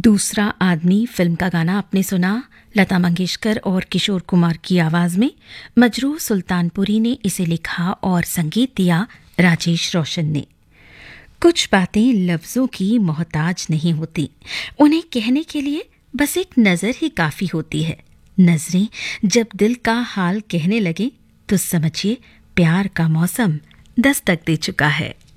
दूसरा आदमी फिल्म का गाना आपने सुना लता मंगेशकर और किशोर कुमार की आवाज में। मजरूह सुल्तानपुरी ने इसे लिखा और संगीत दिया राजेश रोशन ने। कुछ बातें लफ्जों की मोहताज नहीं होती, उन्हें कहने के लिए बस एक नजर ही काफी होती है। नजरें जब दिल का हाल कहने लगे तो समझिए प्यार का मौसम दस्तक दे चुका है।